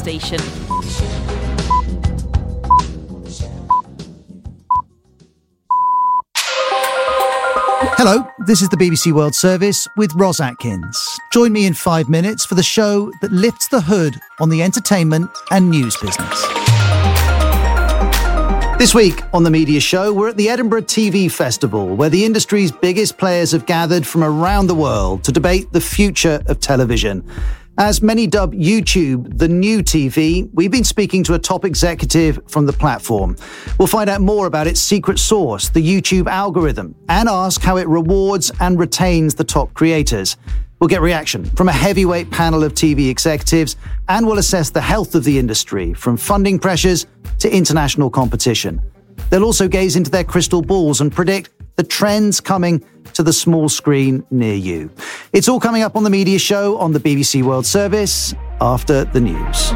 station. Hello, this is the BBC World Service with Ros Atkins. Join me in 5 minutes for the show that lifts the hood on the entertainment and news business. This week on the Media Show, we're at the Edinburgh TV Festival, where the industry's biggest players have gathered from around the world to debate the future of television. As many dub YouTube the new TV, we've been speaking to a top executive from the platform. We'll find out more about its secret sauce, the YouTube algorithm, and ask how it rewards and retains the top creators. We'll get reaction from a heavyweight panel of TV executives, and we'll assess the health of the industry, from funding pressures to international competition. They'll also gaze into their crystal balls and predict the trends coming to the small screen near you. It's all coming up on the Media Show on the BBC World Service after the news.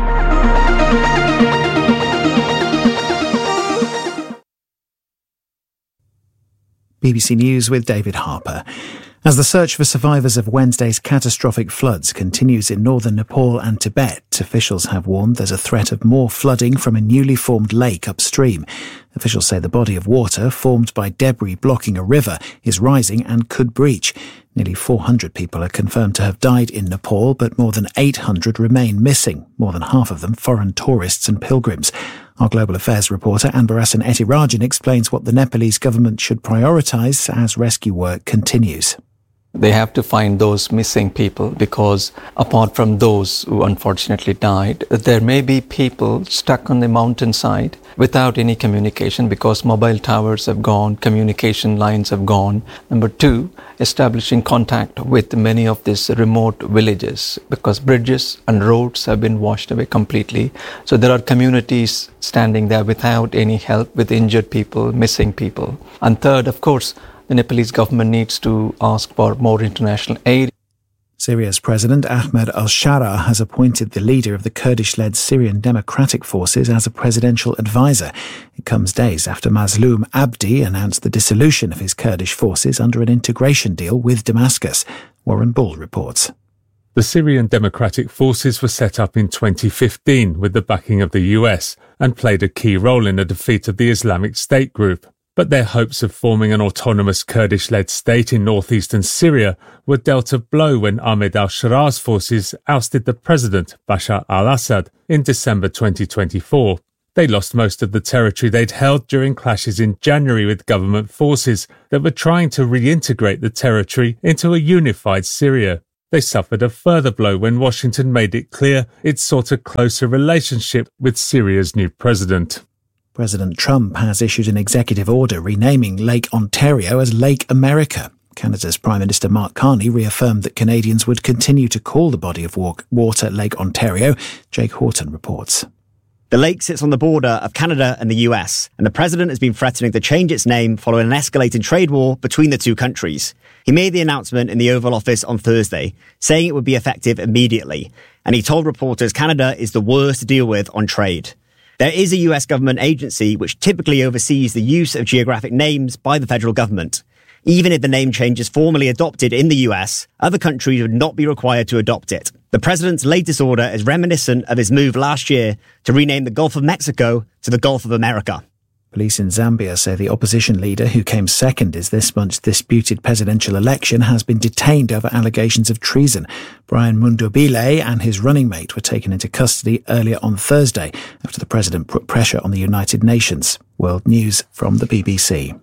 BBC News with David Harper. As the search for survivors of Wednesday's catastrophic floods continues in northern Nepal and Tibet, officials have warned there's a threat of more flooding from a newly formed lake upstream. Officials say the body of water, formed by debris blocking a river, is rising and could breach. Nearly 400 people are confirmed to have died in Nepal, but more than 800 remain missing, more than half of them foreign tourists and pilgrims. Our Global Affairs reporter Anbarasan Etirajan explains what the Nepalese government should prioritise as rescue work continues. They have to find those missing people because apart from those who unfortunately died, there may be people stuck on the mountainside without any communication because mobile towers have gone, communication lines have gone. Number two, establishing contact with many of these remote villages because bridges and roads have been washed away completely. So there are communities standing there without any help with injured people, missing people. And third, of course, the Nepalese government needs to ask for more international aid. Syria's President Ahmed al-Shara has appointed the leader of the Kurdish-led Syrian Democratic Forces as a presidential advisor. It comes days after Mazloum Abdi announced the dissolution of his Kurdish forces under an integration deal with Damascus. Warren Bull reports. The Syrian Democratic Forces were set up in 2015 with the backing of the US and played a key role in the defeat of the Islamic State group. But their hopes of forming an autonomous Kurdish-led state in northeastern Syria were dealt a blow when Ahmed al-Shara's forces ousted the president, Bashar al-Assad, in December 2024. They lost most of the territory they'd held during clashes in January with government forces that were trying to reintegrate the territory into a unified Syria. They suffered a further blow when Washington made it clear it sought a closer relationship with Syria's new president. President Trump has issued an executive order renaming Lake Ontario as Lake America. Canada's Prime Minister Mark Carney reaffirmed that Canadians would continue to call the body of water Lake Ontario. Jake Horton reports. The lake sits on the border of Canada and the US, and the president has been threatening to change its name following an escalating trade war between the two countries. He made the announcement in the Oval Office on Thursday, saying it would be effective immediately, and he told reporters Canada is the worst to deal with on trade. There is a US government agency which typically oversees the use of geographic names by the federal government. Even if the name change is formally adopted in the US, other countries would not be required to adopt it. The president's latest order is reminiscent of his move last year to rename the Gulf of Mexico to the Gulf of America. Police in Zambia say the opposition leader, who came second in this month's disputed presidential election, has been detained over allegations of treason. Brian Mundobile and his running mate were taken into custody earlier on Thursday after the president put pressure on the United Nations. World News from the BBC.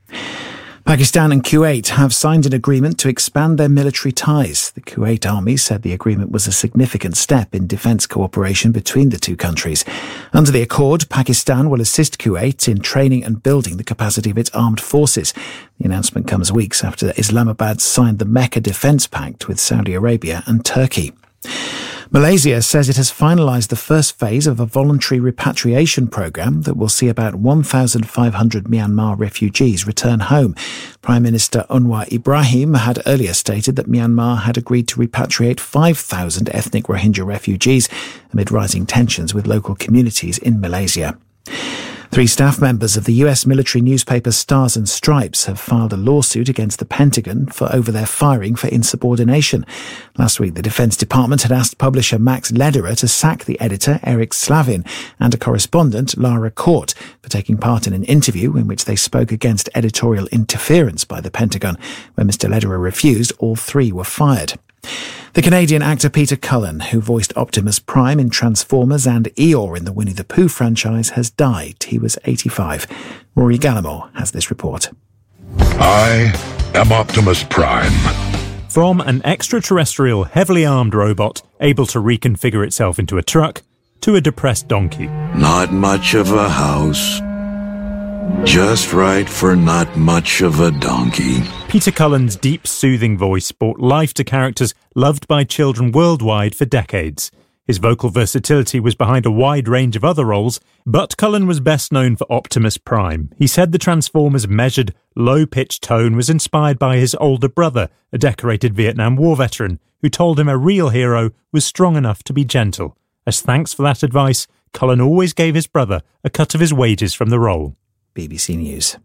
Pakistan and Kuwait have signed an agreement to expand their military ties. The Kuwait army said the agreement was a significant step in defence cooperation between the two countries. Under the accord, Pakistan will assist Kuwait in training and building the capacity of its armed forces. The announcement comes weeks after Islamabad signed the Mecca Defence Pact with Saudi Arabia and Turkey. Malaysia says it has finalised the first phase of a voluntary repatriation programme that will see about 1,500 Myanmar refugees return home. Prime Minister Anwar Ibrahim had earlier stated that Myanmar had agreed to repatriate 5,000 ethnic Rohingya refugees amid rising tensions with local communities in Malaysia. 3 staff members of the US military newspaper Stars and Stripes have filed a lawsuit against the Pentagon over their firing for insubordination. Last week, the Defense Department had asked publisher Max Lederer to sack the editor Eric Slavin and a correspondent Lara Court for taking part in an interview in which they spoke against editorial interference by the Pentagon. When Mr. Lederer refused, all 3 were fired. The Canadian actor Peter Cullen, who voiced Optimus Prime in Transformers and Eeyore in the Winnie the Pooh franchise, has died. He was 85. Rory Gallimore has this report. I am Optimus Prime. From an extraterrestrial, heavily armed robot able to reconfigure itself into a truck, to a depressed donkey. Not much of a house. Just right for not much of a donkey. Peter Cullen's deep, soothing voice brought life to characters loved by children worldwide for decades. His vocal versatility was behind a wide range of other roles, but Cullen was best known for Optimus Prime. He said the Transformers' measured, low-pitched tone was inspired by his older brother, a decorated Vietnam War veteran, who told him a real hero was strong enough to be gentle. As thanks for that advice, Cullen always gave his brother a cut of his wages from the role. BBC News.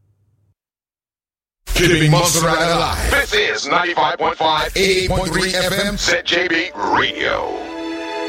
Keeping Montserrat alive. This is 95.5, 88.3 FM, ZJB Radio.